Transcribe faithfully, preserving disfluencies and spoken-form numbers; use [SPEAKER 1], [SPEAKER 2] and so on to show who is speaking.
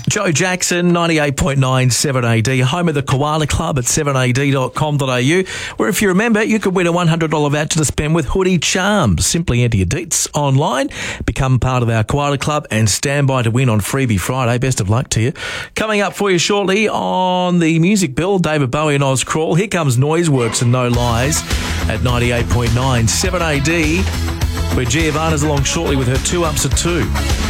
[SPEAKER 1] Joe Jackson, ninety-eight point nine seven A D, home of the Koala Club at seven a d dot com dot a u, where if you remember, you could win a one hundred dollars voucher to spend with Hoodie Charms. Simply enter your deets online, become part of our Koala Club, and stand by to win on Freebie Friday. Best of luck to you. Coming up for you shortly on the music bill, David Bowie and Oz Crawl. Here comes Noiseworks and No Lies at ninety-eight point nine seven A D, where Giovanna's along shortly with her two ups at two.